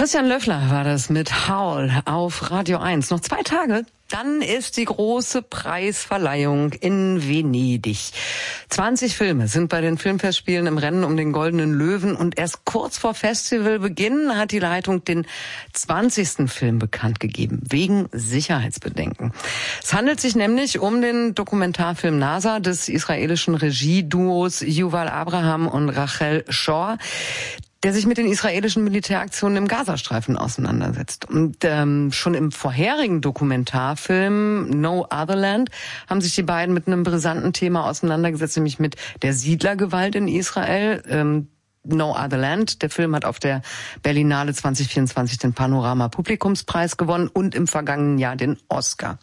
Christian Löffler war das mit Howl auf Radio 1. Noch 2 Tage, dann ist die große Preisverleihung in Venedig. 20 Filme sind bei den Filmfestspielen im Rennen um den Goldenen Löwen und erst kurz vor Festivalbeginn hat die Leitung den 20. Film bekannt gegeben, wegen Sicherheitsbedenken. Es handelt sich nämlich um den Dokumentarfilm NASA des israelischen Regieduos Yuval Abraham und Rachel Shor, der sich mit den israelischen Militäraktionen im Gazastreifen auseinandersetzt. Und schon im vorherigen Dokumentarfilm No Other Land haben sich die beiden mit einem brisanten Thema auseinandergesetzt, nämlich mit der Siedlergewalt in Israel. No Other Land. Der Film hat auf der Berlinale 2024 den Panorama-Publikumspreis gewonnen und im vergangenen Jahr den Oscar.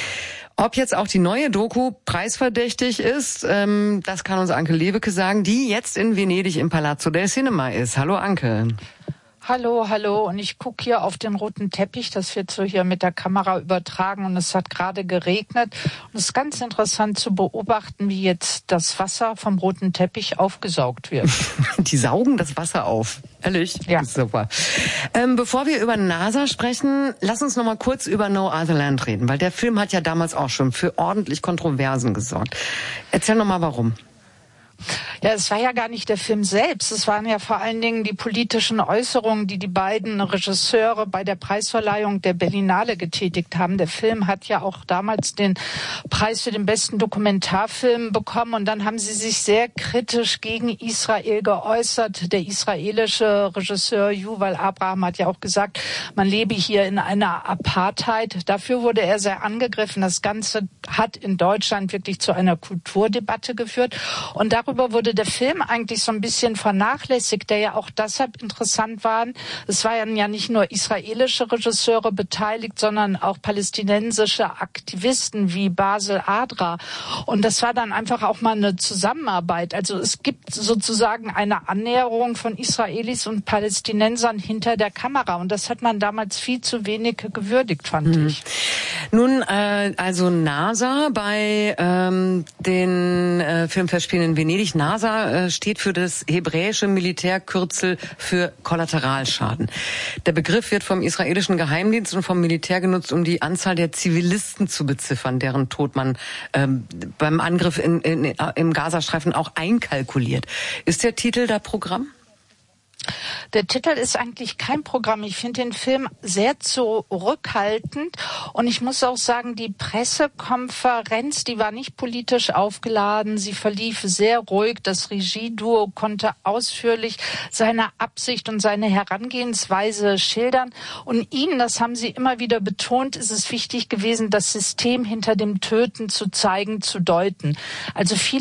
Ob jetzt auch die neue Doku preisverdächtig ist, das kann uns Anke Lewicke sagen, die jetzt in Venedig im Palazzo del Cinema ist. Hallo Anke. Hallo, hallo. Und ich gucke hier auf den roten Teppich. Das wird so hier mit der Kamera übertragen und es hat gerade geregnet. Und es ist ganz interessant zu beobachten, wie jetzt das Wasser vom roten Teppich aufgesaugt wird. Die saugen das Wasser auf. Ehrlich? Ja. Super. Bevor wir über NASA sprechen, lass uns noch mal kurz über No Other Land reden, weil der Film hat ja damals auch schon für ordentlich Kontroversen gesorgt. Erzähl noch mal, warum. Ja, es war ja gar nicht der Film selbst. Es waren ja vor allen Dingen die politischen Äußerungen, die die beiden Regisseure bei der Preisverleihung der Berlinale getätigt haben. Der Film hat ja auch damals den Preis für den besten Dokumentarfilm bekommen. Und dann haben sie sich sehr kritisch gegen Israel geäußert. Der israelische Regisseur Yuval Abraham hat ja auch gesagt, man lebe hier in einer Apartheid. Dafür wurde er sehr angegriffen. Das Ganze hat in Deutschland wirklich zu einer Kulturdebatte geführt. Und darüber wurde der Film eigentlich so ein bisschen vernachlässigt, der ja auch deshalb interessant war. Es waren ja nicht nur israelische Regisseure beteiligt, sondern auch palästinensische Aktivisten wie Basel Adra. Und das war dann einfach auch mal eine Zusammenarbeit. Also es gibt sozusagen eine Annäherung von Israelis und Palästinensern hinter der Kamera. Und das hat man damals viel zu wenig gewürdigt, fand ich. Nun, also NASA bei den Filmfestspielen in Venedig. NASA steht für das hebräische Militärkürzel für Kollateralschaden. Der Begriff wird vom israelischen Geheimdienst und vom Militär genutzt, um die Anzahl der Zivilisten zu beziffern, deren Tod man beim Angriff im Gazastreifen auch einkalkuliert. Ist der Titel da Programm? Der Titel ist eigentlich kein Programm. Ich finde den Film sehr zurückhaltend. Und ich muss auch sagen, die Pressekonferenz, die war nicht politisch aufgeladen. Sie verlief sehr ruhig. Das Regieduo konnte ausführlich seine Absicht und seine Herangehensweise schildern. Und ihnen, das haben sie immer wieder betont, ist es wichtig gewesen, das System hinter dem Töten zu zeigen, zu deuten. Also viele